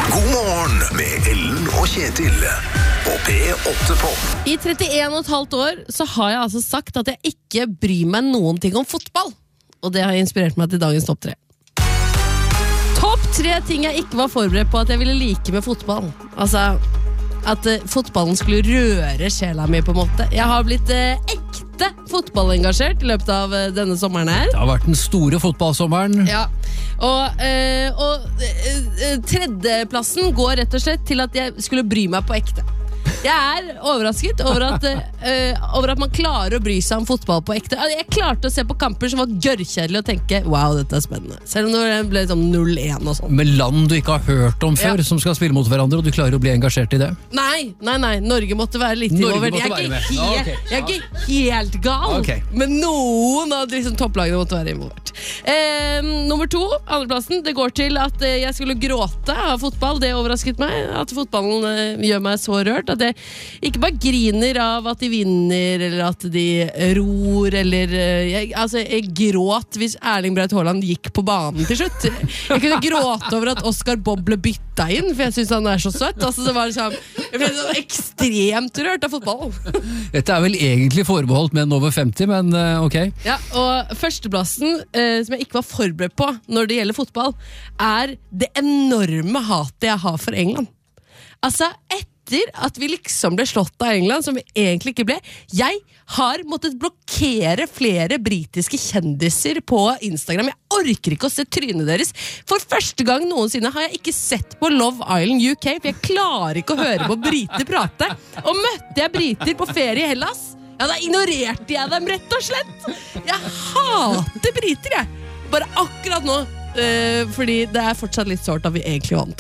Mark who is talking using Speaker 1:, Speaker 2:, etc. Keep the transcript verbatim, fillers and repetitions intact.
Speaker 1: God morgen med Ellen og Kjetil på P åtte Pop.
Speaker 2: I trettien og et halvt år så har jeg altså sagt at jeg ikke bryr meg noen ting om fotball. Og det har inspirert meg til dagens topp tre. Topp tre ting jeg ikke var forberedt på at jeg ville like med fotball. Altså, at uh, fotballen skulle røre sjela mi på en måte. Jeg har blitt uh, ekte fotballengasjert i løpet av uh, denne sommeren her.
Speaker 3: Det har vært den store fotballsommeren.
Speaker 2: Ja, og, uh, og uh, tredjeplassen går rett og slett til at jeg skulle bry meg på ekte. Jeg er overrasket over at, uh, over at man klarer å bry seg om fotball på ekte. Jeg klarte å se på kamper som var gørrkjedelig og tenke, wow, dette er spennende. Selv om det ble sånn null én og sånn.
Speaker 3: Med land du ikke har hørt om før, ja. Som skal spille mot hverandre, og du klarer å bli engasjert i det.
Speaker 2: Nei, nei, nei, Norge måtte være litt involvert. Jeg, jeg, jeg, jeg, jeg er ikke helt gal,
Speaker 3: okay.
Speaker 2: Men noen av liksom, topplagene måtte være involvert. Eh, nummer to, andreplassen, det går til at eh, jeg skulle gråte av fotball. Det overrasket meg, at fotballen eh, gjør meg så rørt, at jeg ikke bare griner av at de vinner, eller at de ror, eller jeg, altså, jeg gråt hvis Erling Braut Haaland gikk på banen til slutt. Jeg kunne gråte over at Oscar Bob ble bytta inn, for jeg synes han er så søtt. Altså, det var liksom, jeg ble så ekstremt rørt av fotball.
Speaker 3: Dette er vel egentlig forbeholdt menn over femti, men uh, ok.
Speaker 2: Ja, og førsteplassen, uh, som jeg ikke var forberedt på når det gjelder fotball, er det enorme hatet jeg har for England. Altså, etter at vi liksom ble slått av England, som vi egentlig ikke ble. Jeg har måttet blokkere flere britiske kjendiser på Instagram. Jeg orker ikke å se trynet deres. For første gang noensinne har jeg ikke sett på Love Island U K, for jeg klarer ikke å høre på briter prate. Og møtte jeg briter på ferie i Hellas, ja, da ignorerte jeg dem rett og slett. Jeg hater briter, jeg. Bare akkurat nå, øh, fordi det er fortsatt litt sårt at vi egentlig vant.